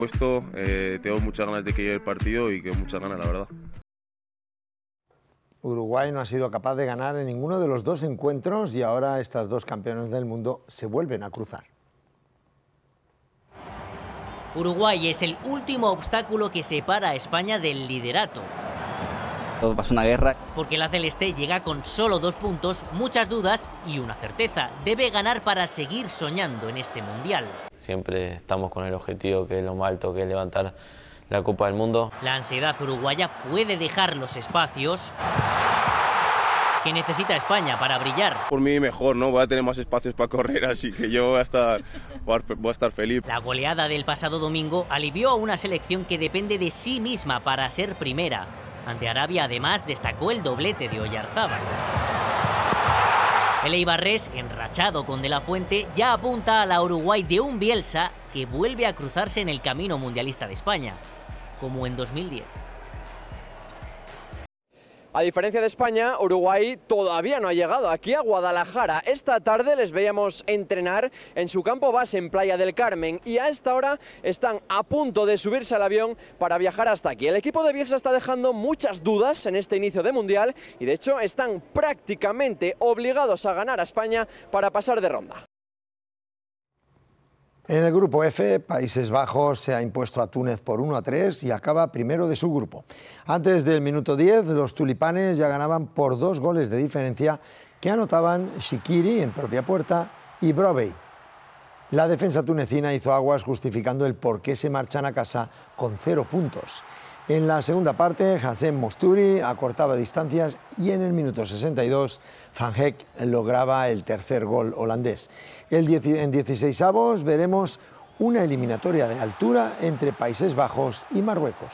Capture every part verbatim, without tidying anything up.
Puesto, eh, tengo muchas ganas de que llegue el partido y que muchas ganas, la verdad. Uruguay no ha sido capaz de ganar en ninguno de los dos encuentros y ahora estas dos campeones del mundo se vuelven a cruzar. Uruguay es el último obstáculo que separa a España del liderato. Todo pasa una guerra. Porque la celeste llega con solo dos puntos, muchas dudas y una certeza. Debe ganar para seguir soñando en este mundial. Siempre estamos con el objetivo que es lo más alto, que es levantar la Copa del Mundo. La ansiedad uruguaya puede dejar los espacios que necesita España para brillar. Por mí mejor, ¿no? Voy a tener más espacios para correr, así que yo voy a estar, voy a estar feliz. La goleada del pasado domingo alivió a una selección que depende de sí misma para ser primera. Ante Arabia, además, destacó el doblete de Oyarzábal. El eibarrés, enrachado con De la Fuente, ya apunta a la Uruguay de un Bielsa que vuelve a cruzarse en el camino mundialista de España, como en dos mil diez. A diferencia de España, Uruguay todavía no ha llegado aquí a Guadalajara. Esta tarde les veíamos entrenar en su campo base en Playa del Carmen y a esta hora están a punto de subirse al avión para viajar hasta aquí. El equipo de Bielsa está dejando muchas dudas en este inicio de Mundial y de hecho están prácticamente obligados a ganar a España para pasar de ronda. En el grupo F, Países Bajos se ha impuesto a Túnez por uno a tres y acaba primero de su grupo. Antes del minuto diez, los tulipanes ya ganaban por dos goles de diferencia que anotaban Shaqiri en propia puerta y Brobbey. La defensa tunecina hizo aguas justificando el por qué se marchan a casa con cero puntos. En la segunda parte, Hassem Mosturi acortaba distancias y en el minuto sesenta y dos, Van Heck lograba el tercer gol holandés. El en dieciseisavos veremos una eliminatoria de altura entre Países Bajos y Marruecos.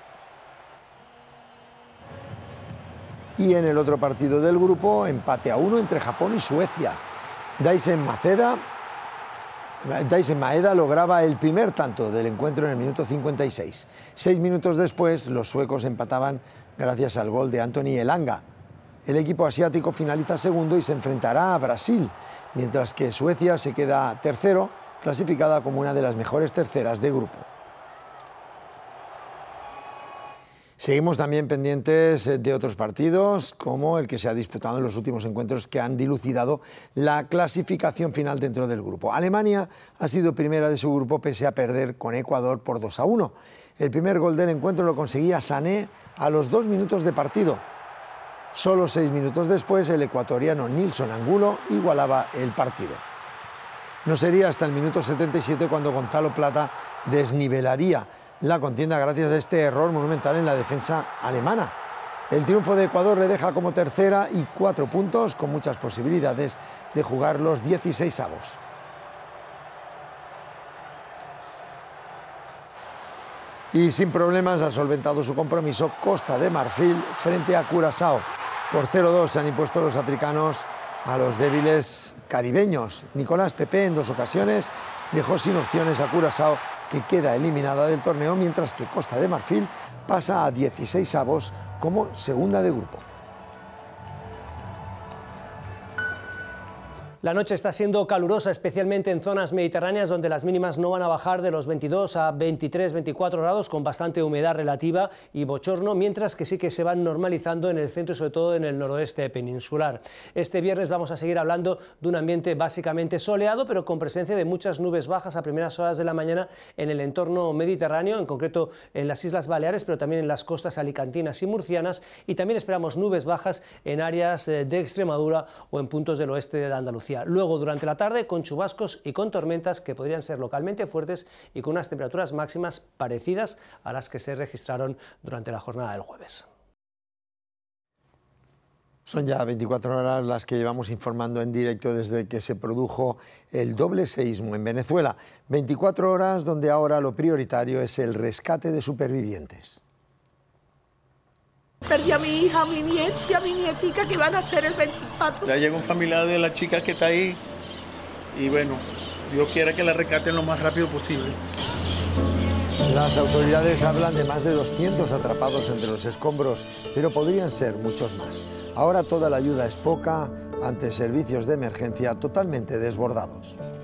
Y en el otro partido del grupo, empate a uno entre Japón y Suecia. Daisen Maeda, Daisen Maeda lograba el primer tanto del encuentro en el minuto cincuenta y seis. Seis minutos después, los suecos empataban gracias al gol de Anthony Elanga. El equipo asiático finaliza segundo y se enfrentará a Brasil, mientras que Suecia se queda tercero, clasificada como una de las mejores terceras de grupo. Seguimos también pendientes de otros partidos, como el que se ha disputado en los últimos encuentros que han dilucidado la clasificación final dentro del grupo. Alemania ha sido primera de su grupo pese a perder con Ecuador por dos a uno. El primer gol del encuentro lo conseguía Sané a los dos minutos de partido. Solo seis minutos después, el ecuatoriano Nilson Angulo igualaba el partido. No sería hasta el minuto setenta y siete cuando Gonzalo Plata desnivelaría la contienda gracias a este error monumental en la defensa alemana. El triunfo de Ecuador le deja como tercera y cuatro puntos, con muchas posibilidades de jugar los dieciseisavos. Y sin problemas ha solventado su compromiso Costa de Marfil frente a Curazao. Por cero a dos se han impuesto los africanos a los débiles caribeños. Nicolás Pepe en dos ocasiones dejó sin opciones a Curazao, que queda eliminada del torneo, mientras que Costa de Marfil pasa a dieciseisavos como segunda de grupo. La noche está siendo calurosa, especialmente en zonas mediterráneas donde las mínimas no van a bajar de los veintidós a veintitrés, veinticuatro grados, con bastante humedad relativa y bochorno, mientras que sí que se van normalizando en el centro y sobre todo en el noroeste peninsular. Este viernes vamos a seguir hablando de un ambiente básicamente soleado, pero con presencia de muchas nubes bajas a primeras horas de la mañana en el entorno mediterráneo, en concreto en las Islas Baleares, pero también en las costas alicantinas y murcianas, y también esperamos nubes bajas en áreas de Extremadura o en puntos del oeste de Andalucía. Luego, durante la tarde, con chubascos y con tormentas que podrían ser localmente fuertes y con unas temperaturas máximas parecidas a las que se registraron durante la jornada del jueves. Son ya veinticuatro horas las que llevamos informando en directo desde que se produjo el doble seísmo en Venezuela. veinticuatro horas donde ahora lo prioritario es el rescate de supervivientes. Perdí a mi hija, a mi nieto y a mi nietica que van a ser el veinticuatro. Ya llega un familiar de la chica que está ahí y bueno, Dios quiera que la rescaten lo más rápido posible. Las autoridades hablan de más de doscientos atrapados entre los escombros, pero podrían ser muchos más. Ahora toda la ayuda es poca ante servicios de emergencia totalmente desbordados.